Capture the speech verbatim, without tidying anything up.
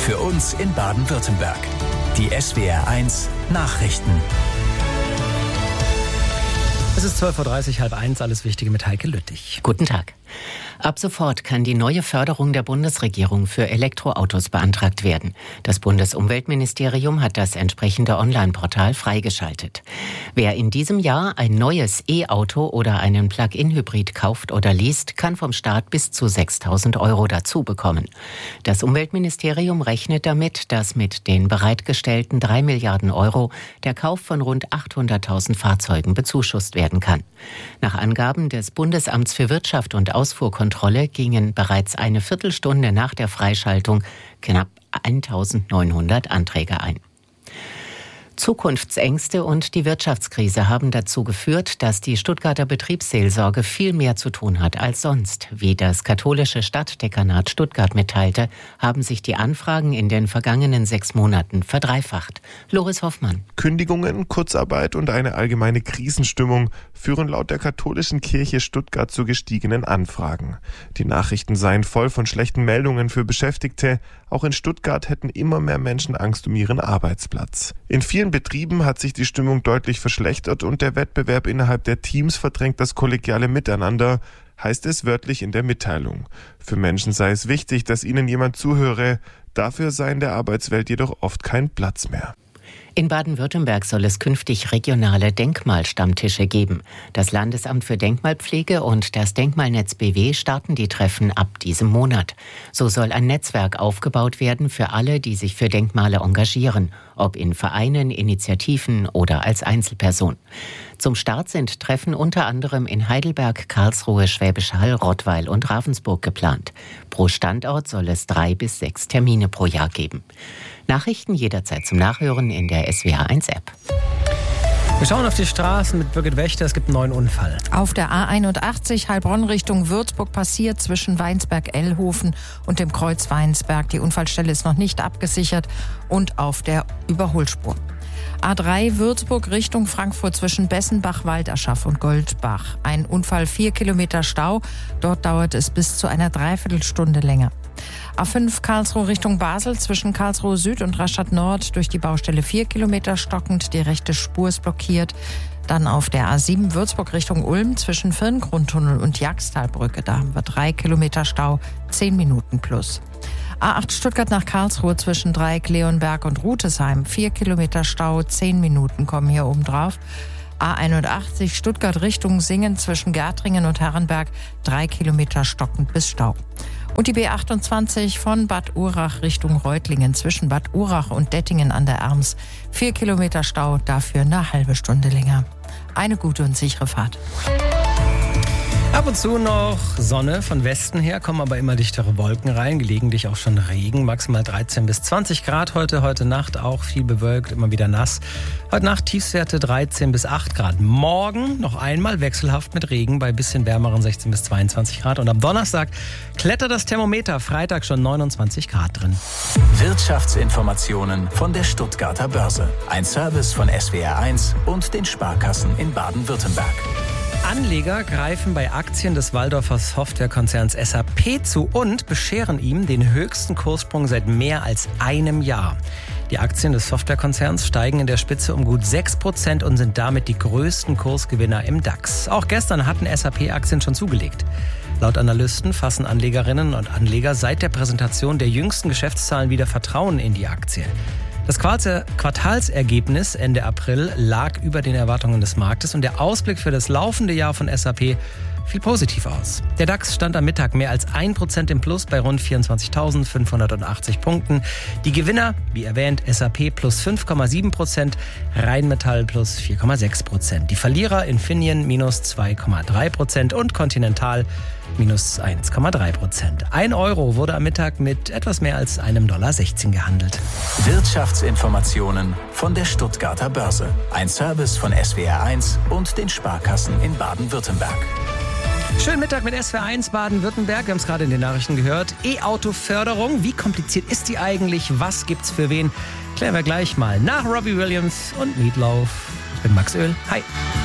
Für uns in Baden-Württemberg. Die S W R eins Nachrichten. Es ist zwölf Uhr dreißig, halb eins, alles Wichtige mit Heike Lüttich. Guten Tag. Ab sofort kann die neue Förderung der Bundesregierung für Elektroautos beantragt werden. Das Bundesumweltministerium hat das entsprechende Online-Portal freigeschaltet. Wer in diesem Jahr ein neues E-Auto oder einen Plug-in-Hybrid kauft oder least, kann vom Staat bis zu sechstausend Euro dazu bekommen. Das Umweltministerium rechnet damit, dass mit den bereitgestellten drei Milliarden Euro der Kauf von rund achthunderttausend Fahrzeugen bezuschusst werden kann. Nach Angaben des Bundesamts für Wirtschaft und Ausfuhrkontrolle gingen bereits eine Viertelstunde nach der Freischaltung knapp eintausendneunhundert Anträge ein. Zukunftsängste und die Wirtschaftskrise haben dazu geführt, dass die Stuttgarter Betriebsseelsorge viel mehr zu tun hat als sonst. Wie das katholische Stadtdekanat Stuttgart mitteilte, haben sich die Anfragen in den vergangenen sechs Monaten verdreifacht. Loris Hoffmann. Kündigungen, Kurzarbeit und eine allgemeine Krisenstimmung führen laut der katholischen Kirche Stuttgart zu gestiegenen Anfragen. Die Nachrichten seien voll von schlechten Meldungen für Beschäftigte. Auch in Stuttgart hätten immer mehr Menschen Angst um ihren Arbeitsplatz. In vielen Betrieben hat sich die Stimmung deutlich verschlechtert und der Wettbewerb innerhalb der Teams verdrängt das kollegiale Miteinander, heißt es wörtlich in der Mitteilung. Für Menschen sei es wichtig, dass ihnen jemand zuhöre, dafür sei in der Arbeitswelt jedoch oft kein Platz mehr. In Baden-Württemberg soll es künftig regionale Denkmalstammtische geben. Das Landesamt für Denkmalpflege und das Denkmalnetz B W starten die Treffen ab diesem Monat. So soll ein Netzwerk aufgebaut werden für alle, die sich für Denkmale engagieren, ob in Vereinen, Initiativen oder als Einzelperson. Zum Start sind Treffen unter anderem in Heidelberg, Karlsruhe, Schwäbisch Hall, Rottweil und Ravensburg geplant. Pro Standort soll es drei bis sechs Termine pro Jahr geben. Nachrichten jederzeit zum Nachhören in der S W R eins App. Wir schauen auf die Straßen mit Birgit Wächter. Es gibt einen neuen Unfall. Auf der A einundachtzig Heilbronn Richtung Würzburg passiert zwischen Weinsberg-Ellhofen und dem Kreuz Weinsberg. Die Unfallstelle ist noch nicht abgesichert und auf der Überholspur. A drei Würzburg Richtung Frankfurt zwischen Bessenbach, Walderschaff und Goldbach. Ein Unfall, vier Kilometer Stau. Dort dauert es bis zu einer Dreiviertelstunde länger. A fünf Karlsruhe Richtung Basel zwischen Karlsruhe Süd und Rastatt Nord durch die Baustelle vier Kilometer stockend. Die rechte Spur ist blockiert. Dann auf der A sieben Würzburg Richtung Ulm zwischen Firngrundtunnel und Jagstalbrücke. Da haben wir drei Kilometer Stau, zehn Minuten plus. A acht Stuttgart nach Karlsruhe zwischen Dreieck, Leonberg und Rutesheim. vier Kilometer Stau, zehn Minuten kommen hier oben drauf. A einundachtzig Stuttgart Richtung Singen zwischen Gärtringen und Herrenberg. drei Kilometer stockend bis Stau. Und die B achtundzwanzig von Bad Urach Richtung Reutlingen zwischen Bad Urach und Dettingen an der Erms. vier Kilometer Stau, dafür eine halbe Stunde länger. Eine gute und sichere Fahrt. Ab und zu noch Sonne von Westen her, kommen aber immer dichtere Wolken rein, gelegentlich auch schon Regen, maximal dreizehn bis zwanzig Grad heute, heute Nacht auch viel bewölkt, immer wieder nass. Heute Nacht Tiefstwerte dreizehn bis acht Grad. Morgen noch einmal wechselhaft mit Regen bei bisschen wärmeren sechzehn bis zweiundzwanzig Grad. Und am Donnerstag klettert das Thermometer, Freitag schon neunundzwanzig Grad drin. Wirtschaftsinformationen von der Stuttgarter Börse. Ein Service von S W R eins und den Sparkassen in Baden-Württemberg. Anleger greifen bei Aktien des Walldorfer Softwarekonzerns S A P zu und bescheren ihm den höchsten Kurssprung seit mehr als einem Jahr. Die Aktien des Softwarekonzerns steigen in der Spitze um gut sechs Prozent und sind damit die größten Kursgewinner im DAX. Auch gestern hatten S A P-Aktien schon zugelegt. Laut Analysten fassen Anlegerinnen und Anleger seit der Präsentation der jüngsten Geschäftszahlen wieder Vertrauen in die Aktie. Das Quartalsergebnis Ende April lag über den Erwartungen des Marktes und der Ausblick für das laufende Jahr von S A P fiel positiv aus. Der DAX stand am Mittag mehr als ein Prozent im Plus bei rund vierundzwanzigtausendfünfhundertachtzig Punkten. Die Gewinner, wie erwähnt, S A P plus fünf Komma sieben Prozent, Rheinmetall plus vier Komma sechs Prozent. Die Verlierer Infineon minus zwei Komma drei Prozent und Continental minus eins Komma drei Prozent. Ein Euro wurde am Mittag mit etwas mehr als einem Dollar sechzehn gehandelt. Wirtschaftsinformationen von der Stuttgarter Börse. Ein Service von S W R eins und den Sparkassen in Baden-Württemberg. Schönen Mittag mit S W R eins Baden-Württemberg. Wir haben es gerade in den Nachrichten gehört. E-Auto-Förderung. Wie kompliziert ist die eigentlich? Was gibt's für wen? Klären wir gleich mal nach Robbie Williams und Meatloaf. Ich bin Max Öl. Hi.